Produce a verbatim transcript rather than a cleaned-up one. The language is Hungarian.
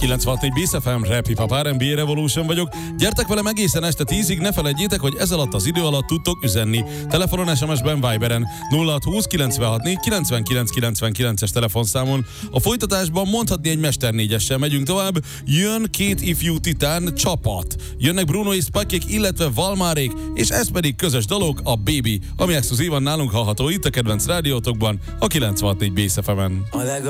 kilencvenhat négy Bész ef em, Rap Hip Hop er end bé Revolution vagyok. Gyertek velem egészen este tízig, ne felejtjétek, hogy ez alatt az idő alatt tudtok üzenni. Telefonon, es em es-ben, Viberen nulla hat húsz kilencvenhat négy kilencvenkilenc kilencvenkilences telefonszámon. A folytatásban mondhatni egy Mester négyessel megyünk tovább. Jön két ifjú titán csapat. Jönnek Bruno és Spakék, illetve Valmárék, és ez pedig közös dalok, a Baby, ami exkluzívan nálunk hallható itt a kedvenc rádiótokban, a kilencvenhat négy Bész ef emen.